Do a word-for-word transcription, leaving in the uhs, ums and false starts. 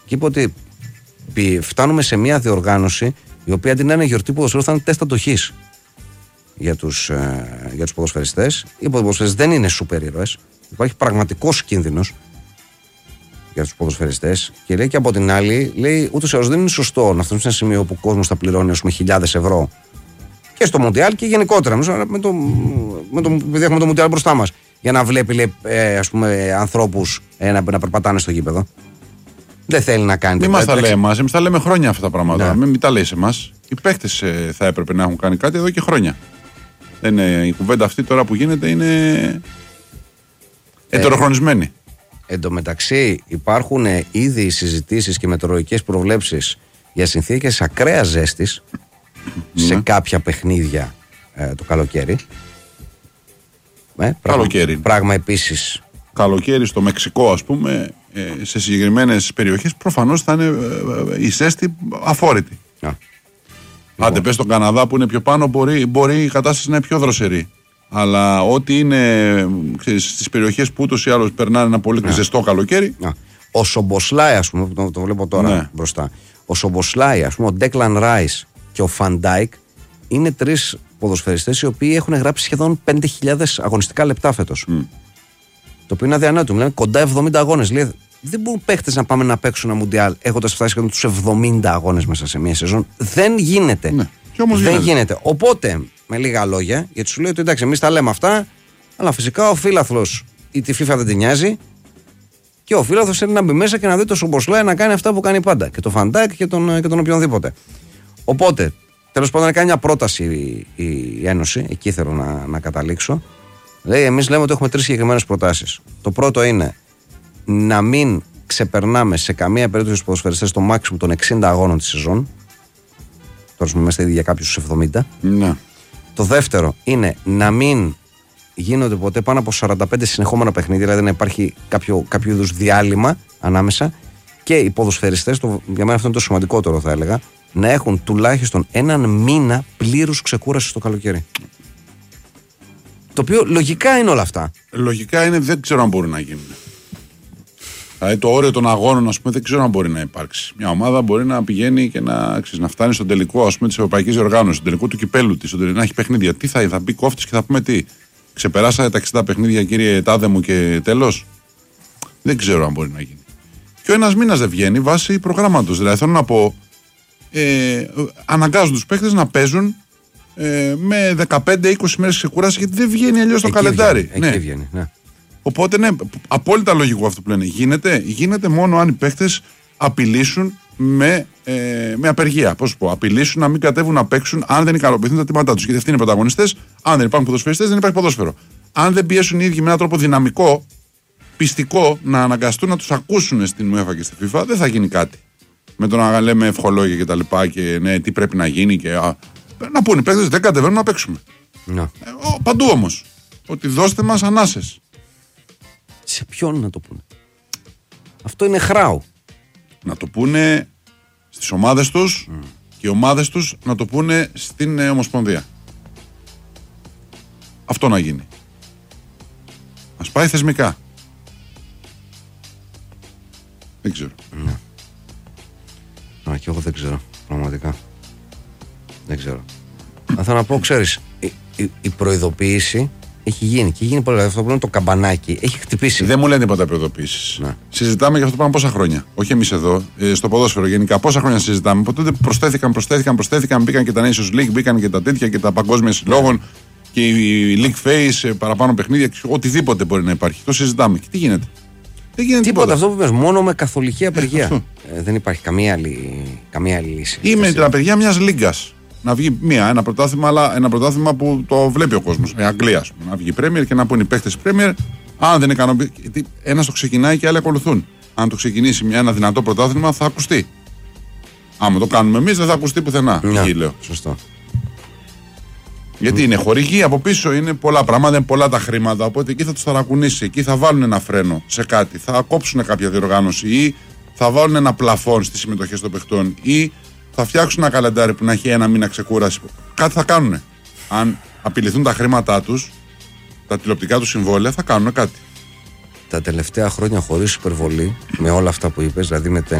Και είπε ότι φτάνουμε σε μια διοργάνωση η οποία αντί να είναι γιορτή ποδοσφαίρου θα είναι τεστ αντοχής για τους, ε, για τους ποδοσφαιριστές. Οι ποδοσφαιριστές δεν είναι σούπερ ήρωες. Υπάρχει πραγματικός κίνδυνος για τους ποδοσφαιριστές. Και λέει και από την άλλη, λέει ούτως ή άλλως δεν είναι σωστό να φτάσουμε σε ένα σημείο που ο κόσμος θα πληρώνει ας πούμε, χιλιάδες ευρώ και στο Μουντιάλ και γενικότερα. Με το, με το, επειδή έχουμε το Μουντιάλ μπροστά μας. Για να βλέπει λέει, ε, ας πούμε, ανθρώπους ε, να, να περπατάνε στο γήπεδο. Δεν θέλει να κάνει. Μην μας τα λέει εμάς, εμείς τα λέμε χρόνια αυτά τα πράγματα. Ναι. Μην, μην τα λέει σε εμάς. Οι παίχτες ε, θα έπρεπε να έχουν κάνει κάτι εδώ και χρόνια. Δεν είναι, η κουβέντα αυτή τώρα που γίνεται είναι ε, ετεροχρονισμένη. Εν τω μεταξύ υπάρχουν ε, ήδη συζητήσεις και μετεωρολογικές προβλέψεις για συνθήκες ακραίας ζέστης σε ναι. κάποια παιχνίδια ε, το καλοκαίρι. Ε, καλοκαίρι. Πράγμα, πράγμα επίσης. Καλοκαίρι στο Μεξικό ας πούμε, ε, σε συγκεκριμένες περιοχές προφανώς θα είναι ε, η ζέστη αφόρητη. Α. Άντε πες στον Καναδά που είναι πιο πάνω μπορεί, μπορεί η κατάσταση να είναι πιο δροσερή. Αλλά ό,τι είναι ξέρεις, στις περιοχές που ούτως ή άλλως περνάνε ένα πολύ yeah. ζεστό καλοκαίρι. Yeah. Ο Σομποσλάι, ας πούμε, το, το βλέπω τώρα ναι. μπροστά. Ο Σομποσλάι, ας πούμε, ο Ντέκλαν Ράις και ο Φαντάικ είναι τρεις ποδοσφαιριστές οι οποίοι έχουν γράψει σχεδόν πέντε χιλιάδες αγωνιστικά λεπτά φέτος. Mm. Το οποίο είναι αδιανόητο. Μιλάμε κοντά εβδομήντα αγώνες. Λέει, δεν μπορούν παίχτες να πάμε να παίξουν ένα Μουντιάλ έχοντας φτάσει σχεδόν τους εβδομήντα αγώνες μέσα σε μία σεζόν. Δεν γίνεται. Ναι. Και όμως δεν γίνεται. γίνεται. Οπότε, με λίγα λόγια, γιατί σου λέει ότι εντάξει, εμείς τα λέμε αυτά, αλλά φυσικά ο φίλαθλος ή τη FIFA δεν την νοιάζει και ο φίλαθλος θέλει να μπει μέσα και να δει το Σομποσλάι να κάνει αυτά που κάνει πάντα. Και το Φαντάκ και τον, και τον οποιονδήποτε. Οπότε, τέλος πάντων, να κάνει μια πρόταση η, η Ένωση, εκεί θέλω να, να καταλήξω. Λέει, εμείς λέμε ότι έχουμε τρεις συγκεκριμένες προτάσεις. Το πρώτο είναι να μην ξεπερνάμε σε καμία περίπτωση τους ποδοσφαιριστές στο μάξιμο των εξήντα αγώνων τη σεζόν. Τώρα είμαστε ήδη για κάποιους στους εβδομήντα. Ναι. Το δεύτερο είναι να μην γίνονται ποτέ πάνω από σαράντα πέντε συνεχόμενα παιχνίδια, δηλαδή να υπάρχει κάποιο, κάποιο είδους διάλειμμα ανάμεσα και οι ποδοσφαιριστές, το, για μένα αυτό είναι το σημαντικότερο θα έλεγα, να έχουν τουλάχιστον έναν μήνα πλήρους ξεκούρασης το καλοκαίρι. Το οποίο λογικά είναι όλα αυτά. Λογικά είναι, δεν ξέρω αν μπορεί να γίνουν. Δηλαδή το όριο των αγώνων, ας πούμε, δεν ξέρω αν μπορεί να υπάρξει. Μια ομάδα μπορεί να πηγαίνει και να, ξέρεις, να φτάνει στον τελικό τη Ευρωπαϊκή Διοργάνωση, στον τελικό του κυπέλου τη, να έχει παιχνίδια. Τι θα, θα μπει κόφτη και θα πούμε τι. Ξεπεράσατε τα εξήντα παιχνίδια, κύριε Τάδε μου, και τέλος. Δεν ξέρω αν μπορεί να γίνει. Και ο ένας μήνας δεν βγαίνει βάσει προγράμματος. Δηλαδή θέλω να πω, ε, αναγκάζουν τους παίκτες να παίζουν ε, με δεκαπέντε είκοσι μέρες ξεκούραση, γιατί δεν βγαίνει αλλιώς το εκεί καλεντάρι. Βγαίνει, ναι. Εκεί βγαίνει, ναι. Οπότε ναι, απόλυτα λογικό αυτό που λένε. Γίνεται, γίνεται μόνο αν οι παίκτες απειλήσουν με, ε, με απεργία. Πώς πω, απειλήσουν να μην κατέβουν να παίξουν αν δεν ικανοποιηθούν τα τιμάτά τους. Γιατί αυτοί είναι οι πρωταγωνιστές. Αν δεν υπάρχουν ποδοσφαιριστές, δεν υπάρχει ποδόσφαιρο. Αν δεν πιέσουν οι ίδιοι με έναν τρόπο δυναμικό, πιστικό, να αναγκαστούν να τους ακούσουν στην UEFA και στη FIFA, δεν θα γίνει κάτι. Με το να λέμε ευχολόγια και τα λοιπά και ναι, τι πρέπει να γίνει. Και, α, να πούνε οι παίκτες δεν κατεβαίνουν να παίξουμε. Ναι. Ε, ο, παντού όμως. Ότι δώστε μας ανάσες. Σε ποιον να το πούνε. Αυτό είναι χράου. Να το πούνε στις ομάδες τους mm. και οι ομάδες τους να το πούνε στην ε, Ομοσπονδία. Αυτό να γίνει. Ας πάει θεσμικά. Δεν ξέρω. Ναι. Α, και εγώ δεν ξέρω. Πραγματικά. Δεν ξέρω. Αν θέλω να πω, ξέρεις, η, η, η προειδοποίηση έχει γίνει. Και έχει γίνει πολύ. Αυτό που είναι το καμπανάκι. Έχει χτυπήσει. Δεν μου λένε τίποτα προειδοποίησεις. Ναι. Συζητάμε για αυτό πάνω πόσα χρόνια. Όχι εμείς εδώ. Ε, στο ποδόσφαιρο γενικά. Πόσα χρόνια συζητάμε. Ποτέ προσθέθηκαν, προσθέθηκαν, προσθέθηκαν. Μπήκαν και τα Nations League, μπήκαν και τα τέτοια και τα παγκόσμια συλλόγων. Ναι. Και η League Face, παραπάνω παιχνίδια. Οτιδήποτε μπορεί να υπάρχει. Το συζητάμε. Και τι γίνεται. Δεν γίνεται τίποτα. τίποτα. Αυτό που είπες, μόνο με καθολική απεργία. Ε, δεν υπάρχει καμία άλλη, καμία άλλη λύση. Ή με την απεργία μιας λίγκας. Να βγει μία, ένα πρωτάθλημα, αλλά ένα πρωτάθλημα που το βλέπει ο κόσμος. Η Αγγλία, ας πούμε. Να βγει Premier και να πούνε οι παίχτες Premier, αν δεν ικανοποιεί. Ένας το ξεκινάει και άλλοι ακολουθούν. Αν το ξεκινήσει μια, ένα δυνατό πρωτάθλημα, θα ακουστεί. Άμα το κάνουμε εμείς, δεν θα ακουστεί πουθενά. Ναι, εκεί, λέω. Σωστό. Γιατί είναι χορηγοί από πίσω, είναι πολλά πράγματα, είναι πολλά τα χρήματα. Οπότε εκεί θα τους ταρακουνήσει, εκεί θα βάλουν ένα φρένο σε κάτι, θα κόψουν κάποια διοργάνωση ή θα βάλουν ένα πλαφόν στις συμμετοχές των παιχτών ή θα φτιάξουν ένα καλεντάρι που να έχει ένα μήνα ξεκούραση. Κάτι θα κάνουν. Αν απειληθούν τα χρήματά τους, τα τηλεοπτικά τους συμβόλαια, θα κάνουν κάτι. Τα τελευταία χρόνια, χωρίς υπερβολή, με όλα αυτά που είπες, δηλαδή με